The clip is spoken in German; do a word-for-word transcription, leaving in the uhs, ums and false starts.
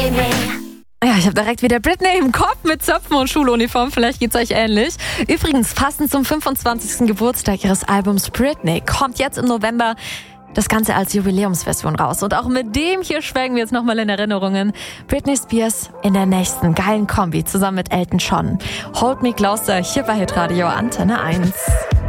Ja, ich habe direkt wieder Britney im Kopf mit Zöpfen und Schuluniform. Vielleicht geht's euch ähnlich. Übrigens, passend zum fünfundzwanzigsten Geburtstag ihres Albums Britney kommt jetzt im November das Ganze als Jubiläumsversion raus. Und auch mit dem hier schwelgen wir jetzt nochmal in Erinnerungen. Britney Spears in der nächsten geilen Kombi zusammen mit Elton John. Hold Me Closer hier bei Hitradio Antenne eins.